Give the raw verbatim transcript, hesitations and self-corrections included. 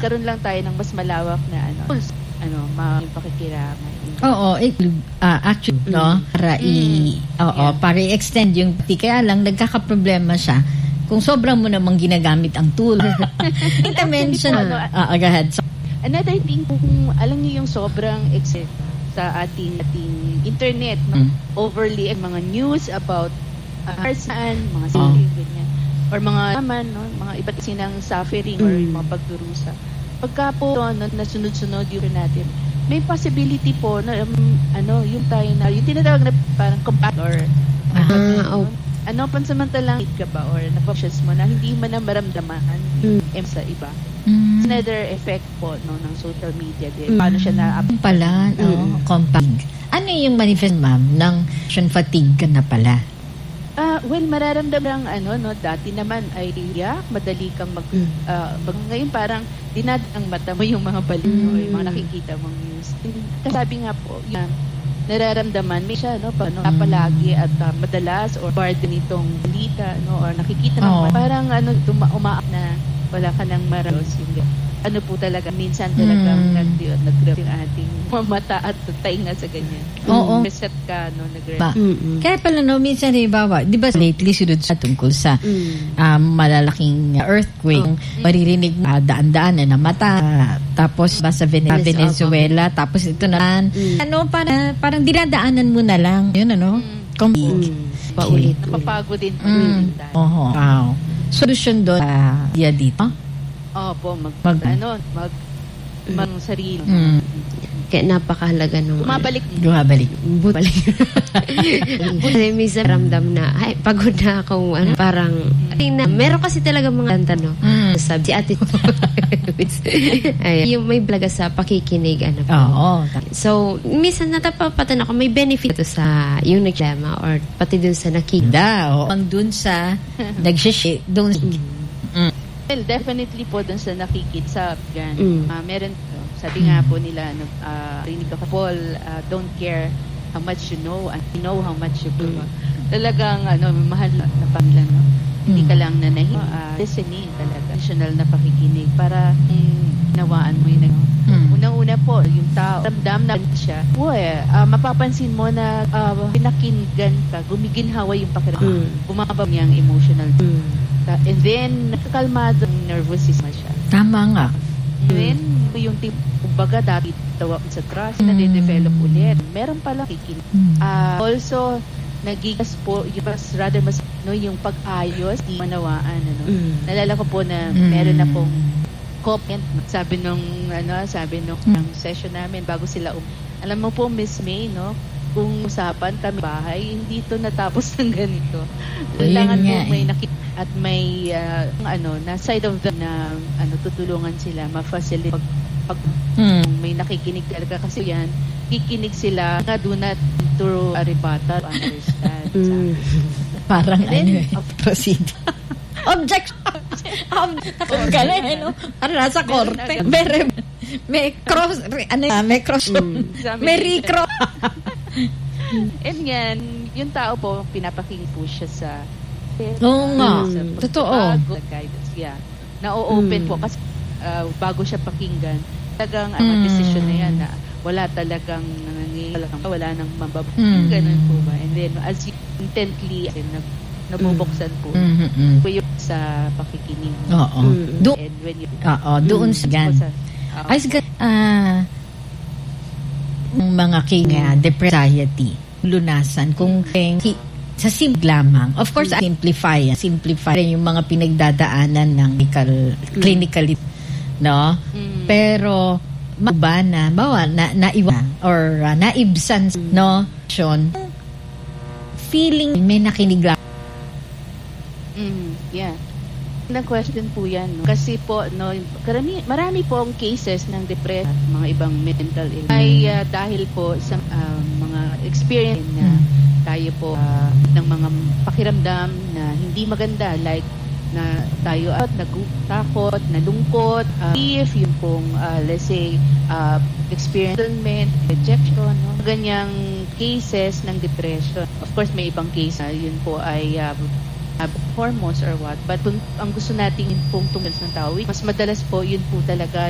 karoon lang tayo ng mas malawak na ano, ano, mga pakikiramay. Oo, it, uh, actually, mm. no, para mm. i, oo, yeah. para i-extend yung, kaya lang, nagkakaproblema siya kung sobrang mo namang ginagamit ang tool. Ito mention, ano, uh, go ahead. So, another thing, kung alam niyo yung sobrang excess sa ating ating internet, no? mm. overly mga news about uh, saan, mga sili, oh. ganyan. Or mga naman, no? mga iba't sinang suffering mm. or mga pagdurusa. Pagka po no, nasunod-sunod yung natin, may possibility po na um, ano, yung tayo na, yung tinatawag na parang compact or uh, oh. ano, pansamantalang ka ba or napapsyas mo na hindi mo na maramdaman mm. sa iba. Mm. Another effect po no, ng social media din. Mm. Paano siya na pala, mm. oh, compact. Ano yung manifest, ma'am, ng fatigue ka na pala? Ah, uh, well, mararamdaman ano no, dati naman ay iyak, madali kang mag, mm. uh, mag ngayon parang dinad ang mata mo yung mga baliw, mm. yung mga nakikita mong news. Kasabi nga po, yan, nararamdaman may siya no, paano mm. palagi at uh, madalas or part nitong balita no, or nakikita oh. ng parang ano tuma- umaak na wala ka nang maralos yung ano po talaga, minsan talagang mm. nag-grab nag yung ating mata at tainga sa ganyan. Oo. Reset ka, no, nag-grab. Kaya pala, no, minsan, halimbawa, di ba lately, sunod sa tungkol sa mm. um, malalaking earthquake, oh. mm. maririnig uh, daan-daan na mata, uh, tapos ba sa Venezuela, Venezuela okay. tapos ito na, mm. ano, para, parang dinadaanan mo na lang, yun, ano, mm. complete. Mm. Paulit. Okay. Napapagod din. Mm. Oh, wow. Solusyon doon, uh, yeah, dito? Opo, mag, mag ano, mag, mag sarili. Mm. Kaya napakahalaga nung Bumabalik. Bumabalik. Bumabalik. Kasi minsan ramdam na, ay, pagod na ako. Ano, parang, mm. na, meron kasi talaga mga tanong. Mm. Sabi, si ate, ay, yung may blaga sa pakikinig. Ano, Oo. So, minsan natapapatan ako, may benefit ito sa yung naglama or pati dun sa nakita. O, ang dun sa nag-share, dun mm. Mm. Well, definitely po dun sa nakikita yan. Mm. Uh, meron, sabi nga po nila, no, uh, rinig ka Paul, uh, don't care how much you know and you know how much you do. Mm. Talagang, ano, mahal na, na pamilya, no? Mm. Hindi ka lang nanahin. Uh, listening talaga. Additional na pakikinig para mm, nawaan mo yun. Mm. Unang-una po, yung tao, ramdam na siya. Uy, uh, mapapansin mo na uh, pinakinggan ka, gumiginhawa yung pakiramdam. Mm. Bumababa niyang emotional. Mm. And then, nakakalmado ang nervous system siya. Tama nga. And then, mm. yung tip, kumbaga, dati tawa sa trust, mm. na de-develop ulit. Meron pala kikinig. Mm. Uh, also, nagigas po, yung mas, rather mas, no, yung pag-ayos, di manawaan, ano. Mm. Nalala ko po na mm. meron na pong comment. Sabi nung, ano, sabi nung mm. session namin, bago sila, um, alam mo po, Miss May, no, kung usapan kami bahay, hindi to natapos ng ganito. Kailangan po may nakita at may uh, ano na side of them na ano tutulungan sila ma-facilitate pag, pag mm. may nakikinig talaga kasi yan kikinig sila nga do not to a rebuttal understand mm. parang then, ano eh, proceed objection ang galing ano para nasa korte may may cross ano may cross mm. may recross and yan yung tao po pinapakinig po siya sa Oo nga. Mm. Totoo. Guidance, yeah. Na-open mm. po kasi uh, bago siya pakinggan, talagang ang mm. decision na yan na wala talagang nangyayari, wala nang mababang. Mm. Ganun po ba? And then, as you intently, nab nabubuksan po mm-hmm. po yung sa pakikinig. Oo. Mm. Do and when you... Oo. Doon mm. sa gan. Uh, Ay, sa uh, mga king uh, depression, lunasan, kung mm. sa simple lamang. Of course, mm. simplify. Simplify yung mga pinagdadaanan ng medical, mm. clinically, no? Mm. Pero, ba na, bawa, na, naiwan, or uh, naibsan, mm. no? Feeling, may nakinig lang. Mm, yeah. Na question po yan, no? Kasi po, no, karami, marami po ang cases ng depression, mga ibang mental illness, mm. ay uh, dahil po sa uh, mga experience na mm. tayo po uh, ng mga pakiramdam na hindi maganda, like na tayo at nagtakot, nalungkot, uh, if yung pong uh, let's say uh, experience rejection, no? Ganyang cases ng depression. Of course may ibang case uh, yun po ay uh, uh, hormones or what, but kung ang gusto natin yung pong tungkol ng tao, mas madalas po yun po talaga